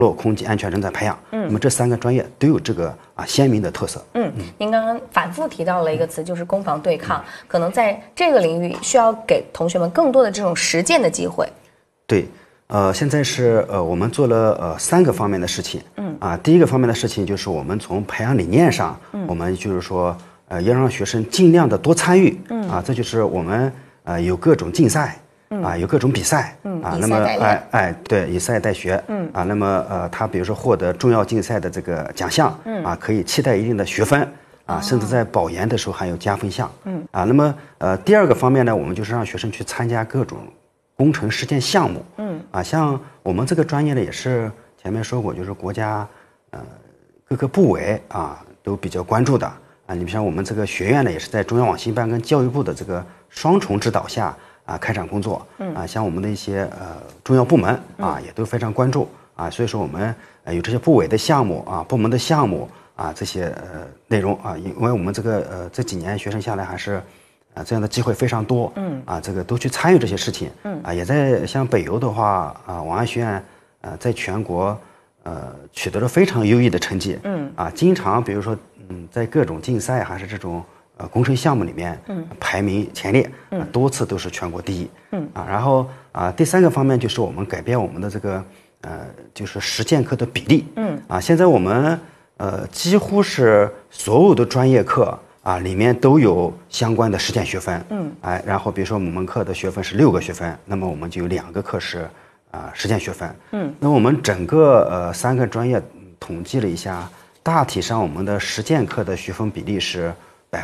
络空气安全人才培养。那么这3个专业都有这个鲜明的特色。 您刚刚反复提到了一个词，就是攻防对抗，可能在这个领域需要给同学们更多的这种实践的机会。 对，现在是我们做了3个方面的事情。第一个方面的事情就是我们从培养理念上，我们就是说要让学生尽量的多参与。这就是我们有各种竞赛。有各种比赛。那么对，以赛代学。那么他比如说获得重要竞赛的这个奖项，可以期待一定的学分。甚至在保研的时候还有加分项。那么第二个方面呢，我们就是让学生去参加各种工程实践项目。像我们这个专业呢，也是前面说过，就是国家各个部委都比较关注的。你比像我们这个学院呢，也是在中央网信办跟教育部的这个双重指导下开展工作。像我们的一些重要部门也都非常关注。所以说我们有这些部委的项目部门的项目这些内容因为我们这个这几年学生下来还是这样的机会非常多。这个都去参与这些事情。也在像北邮的话网安学院在全国取得了非常优异的成绩。经常比如说在各种竞赛还是这种工程项目里面排名前列。多次都是全国第一。然后第3个方面就是我们改变我们的这个就是实践课的比例。现在我们几乎是所有的专业课里面都有相关的实践学分。然后比如说某门课的学分是6个学分，那么我们就有2个课是实践学分。那我们整个3个专业统计了一下，大体上我们的实践课的学分比例是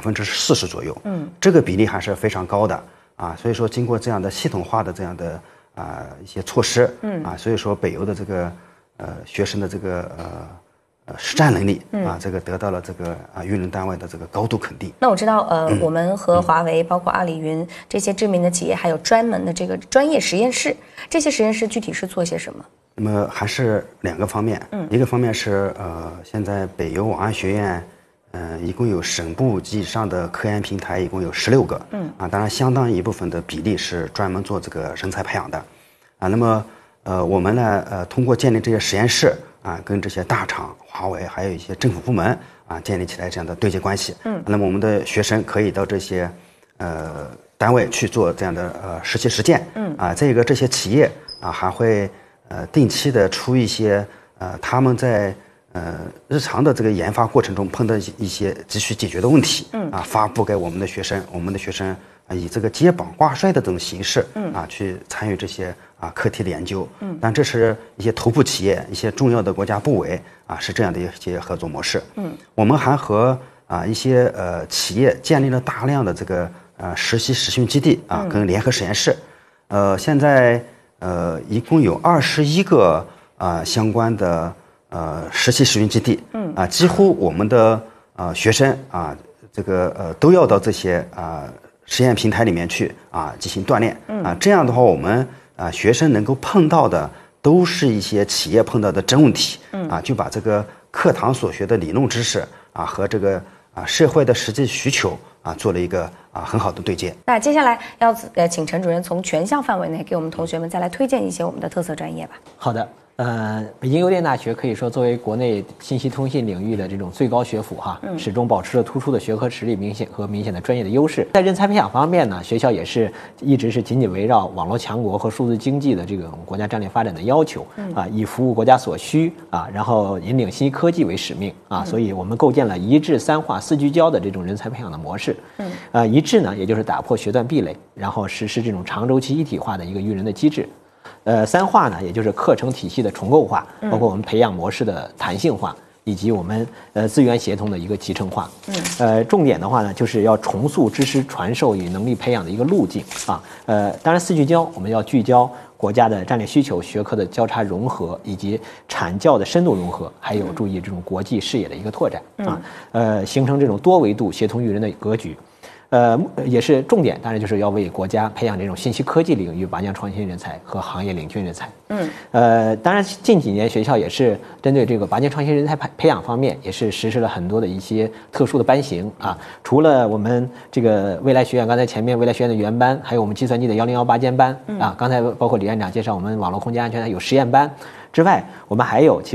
40%左右。这个比例还是非常高的所以说经过这样的系统化的这样的一些措施所以说北邮的这个学生的这个实战能力这个得到了这个用人单位的这个高度肯定。 那我知道我们和华为包括阿里云这些知名的企业还有专门的这个专业实验室，这些实验室具体是做些什么？ 那么还是2个方面。一个方面是现在北邮网安学院一共有省部级以上的科研平台，一共有16个。当然相当一部分的比例是专门做这个人才培养的。那么我们呢通过建立这些实验室跟这些大厂华为还有一些政府部门建立起来这样的对接关系。那么我们的学生可以到这些单位去做这样的实习实践。再一个这些企业还会定期的出一些他们在日常的这个研发过程中碰到一些急需解决的问题发布给我们的学生。我们的学生以这个接榜挂帅的这种形式去参与这些课题的研究。但这是一些头部企业一些重要的国家部委是这样的一些合作模式。我们还和一些企业建立了大量的这个实习实训基地跟联合实验室。现在一共有21个相关的实习实训基地。几乎我们的学生这个都要到这些实验平台里面去进行锻炼。这样的话我们学生能够碰到的都是一些企业碰到的真问题。就把这个课堂所学的理论知识和这个社会的实际需求做了一个很好的对接。 那接下来要请陈主任从全项范围内给我们同学们再来推荐一些我们的特色专业吧。 好的。北京邮电大学可以说作为国内信息通信领域的这种最高学府始终保持着突出的学科实力明显的专业的优势。在人才培养方面呢，学校也是一直是紧紧围绕网络强国和数字经济的这个国家战略发展的要求以服务国家所需然后引领新科技为使命所以我们构建了一制三化四聚焦的这种人才培养的模式。一制呢，也就是打破学段壁垒，然后实施这种长周期一体化的一个育人的机制。三化呢，也就是课程体系的重构化，包括我们培养模式的弹性化，以及我们资源协同的一个集成化。重点的话呢，就是要重塑知识传授与能力培养的一个路径当然四聚焦，我们要聚焦国家的战略需求、学科的交叉融合，以及产教的深度融合，还有注意这种国际视野的一个拓展形成这种多维度协同育人的格局。也是重点，当然就是要为国家培养这种信息科技领域拔将创新人才和行业领军人才。当然近几年学校也是针对这个拔将创新人才培养方面，也是实施了很多的一些特殊的班型除了我们这个未来学院，刚才前面未来学院的原班，还有我们计算机的1008尖班刚才包括李院长介绍我们网络空间安全有实验班之外，我们还有